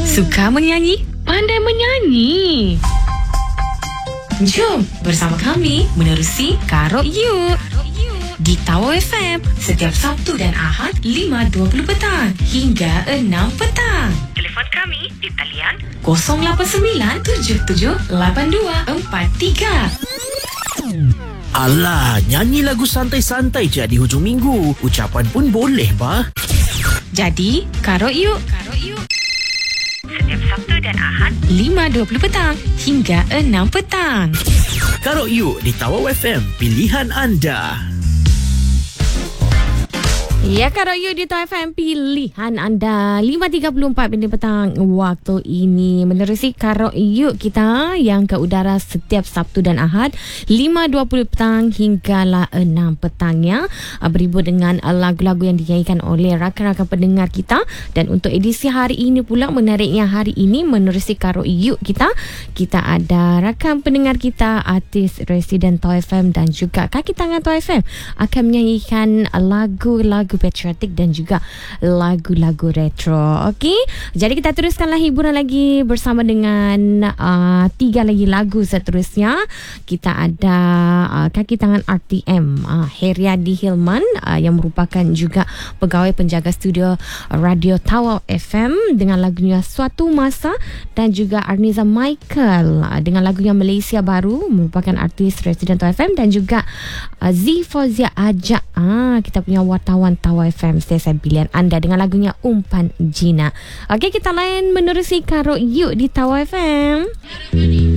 Suka menyanyi? Pandai menyanyi. Jom bersama kami menerusi Karok Yuk di Tower FM setiap Sabtu dan Ahad 5.20 petang hingga 6 petang. Telefon kami di talian 0897828243. Alah, nyanyi lagu santai-santai je di hujung minggu. Ucapan pun boleh, bah. Jadi, Karok Yuk. Setiap Sabtu dan Ahad 5.20 petang hingga 6 petang. Karok Yuk di Tawau FM, pilihan anda. Ya, Karok Yuk di Tawau FM, pilihan anda. 5.34 petang waktu ini. Menerusi Karok Yuk kita yang ke udara setiap Sabtu dan Ahad 5.20 petang hinggalah 6 petangnya. Beribu dengan lagu-lagu yang dinyanyikan oleh rakan-rakan pendengar kita. Dan untuk edisi hari ini pula, menariknya hari ini menerusi Karok Yuk kita ada rakan pendengar kita, artis residen Tawau FM dan juga kaki tangan Tawau FM akan menyanyikan lagu-lagu patriotik dan juga lagu-lagu retro. Okey, jadi kita teruskanlah hiburan lagi bersama dengan 3 lagi lagu seterusnya. Kita ada kaki tangan RTM, Heriadi Hilman, yang merupakan juga pegawai penjaga studio Radio Tawau FM dengan lagunya Suatu Masa, dan juga Arniza Michael dengan lagunya Malaysia Baru, merupakan artis residen Tawau FM, dan juga Z Fauzia Ajak, kita punya wartawan Tawau FM, stesen pilihan anda, dengan lagunya Umpan Jina. Okey, kita lain menerusi Karok Yuk di Tawau FM.